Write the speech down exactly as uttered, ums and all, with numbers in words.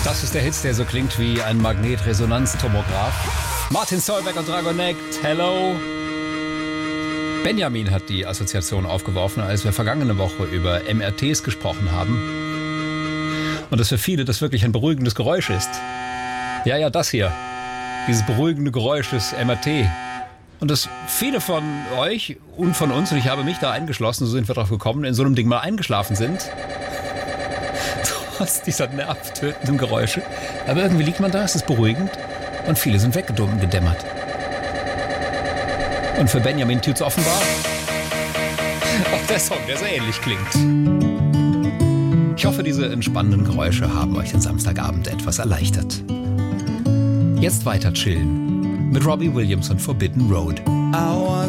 Das ist der Hit, der so klingt wie ein Magnetresonanztomograph. Martin Solveig und Dragonect, hello. Benjamin hat die Assoziation aufgeworfen, als wir vergangene Woche über M R Ts gesprochen haben. Und dass für viele das wirklich ein beruhigendes Geräusch ist. Ja, ja, das hier. Dieses beruhigende Geräusch des M R T. Und dass viele von euch und von uns, und ich habe mich da eingeschlossen, so sind wir drauf gekommen, in so einem Ding mal eingeschlafen sind. Trotz dieser nervtötenden Geräusche. Aber irgendwie liegt man da, es ist beruhigend. Und viele sind weggedummt, gedämmert. Und für Benjamin tut's offenbar auch der Song, der so ähnlich klingt. Ich hoffe, diese entspannenden Geräusche haben euch den Samstagabend etwas erleichtert. Jetzt weiter chillen mit Robbie Williams und Forbidden Road. Our